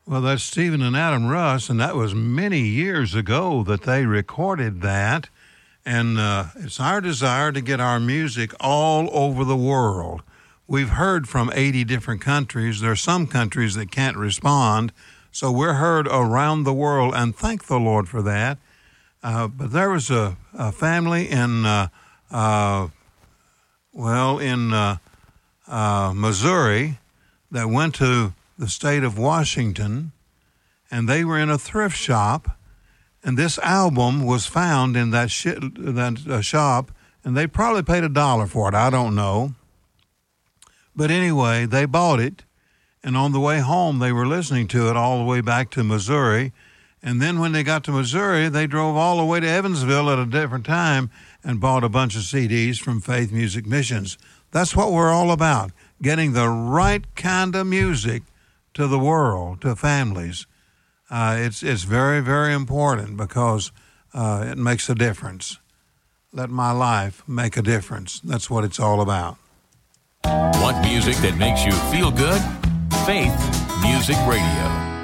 Well, that's Stephen and Adam Russ, and that was many years ago that they recorded that. And it's our desire to get our music all over the world. We've heard from 80 different countries. There are some countries that can't respond, so we're heard around the world, and thank the Lord for that. But there was a family in Missouri that went to the state of Washington, and they were in a thrift shop, and this album was found in that shop, and they probably paid $1 for it. I don't know. But anyway, they bought it, and on the way home, they were listening to it all the way back to Missouri. And then when they got to Missouri, they drove all the way to Evansville at a different time and bought a bunch of CDs from Faith Music Missions. That's what we're all about, getting the right kind of music to the world, to families. It's very, very important because it makes a difference. Let my life make a difference. That's what it's all about. Want music that makes you feel good? Faith Music Radio.